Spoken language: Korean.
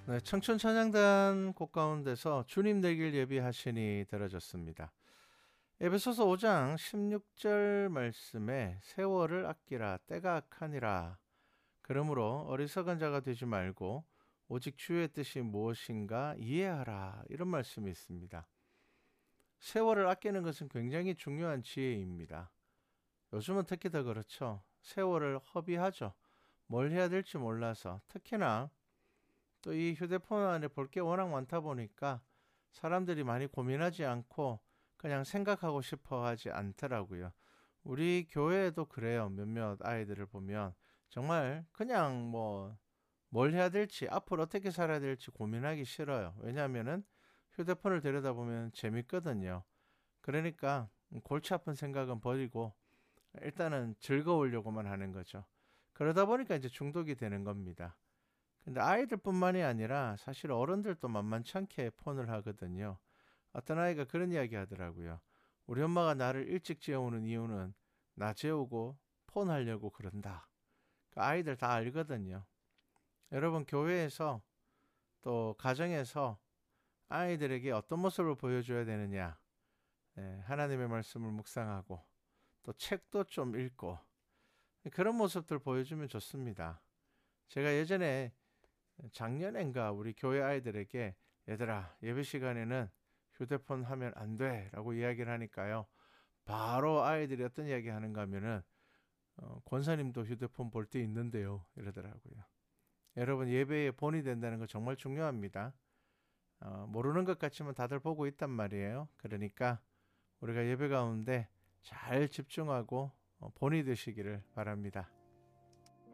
네, 청춘 찬양단 곡 가운데서 주님 되길 예비하시니 들어졌습니다. 에베소서 5장 16절 말씀에 세월을 아끼라 때가 악하니라. 그러므로 어리석은 자가 되지 말고 오직 주의 뜻이 무엇인가 이해하라. 이런 말씀이 있습니다. 세월을 아끼는 것은 굉장히 중요한 지혜입니다. 요즘은 특히 더 그렇죠. 세월을 허비하죠. 뭘 해야 될지 몰라서 특히나 또 이 휴대폰 안에 볼 게 워낙 많다 보니까 사람들이 많이 고민하지 않고 그냥 생각하고 싶어 하지 않더라고요. 우리 교회에도 그래요. 몇몇 아이들을 보면 정말 그냥 뭘 해야 될지 앞으로 어떻게 살아야 될지 고민하기 싫어요. 왜냐하면은 휴대폰을 들여다보면 재밌거든요. 그러니까 골치 아픈 생각은 버리고 일단은 즐거우려고만 하는 거죠. 그러다 보니까 이제 중독이 되는 겁니다. 근데 아이들뿐만이 아니라 사실 어른들도 만만치 않게 폰을 하거든요. 어떤 아이가 그런 이야기 하더라고요. 우리 엄마가 나를 일찍 재우는 이유는 나 재우고 폰 하려고 그런다. 그 아이들 다 알거든요. 여러분 교회에서 또 가정에서 아이들에게 어떤 모습을 보여줘야 되느냐. 하나님의 말씀을 묵상하고 또 책도 좀 읽고 그런 모습들 보여주면 좋습니다. 제가 예전에 작년엔가 우리 교회 아이들에게 얘들아 예배 시간에는 휴대폰 하면 안 돼 라고 이야기를 하니까요. 바로 아이들이 어떤 이야기 하는가 하면은 권사님도 휴대폰 볼 때 있는데요 이러더라고요. 여러분 예배에 본이 된다는 거 정말 중요합니다. 모르는 것 같지만 다들 보고 있단 말이에요. 그러니까 우리가 예배 가운데 잘 집중하고 본이 되시기를 바랍니다.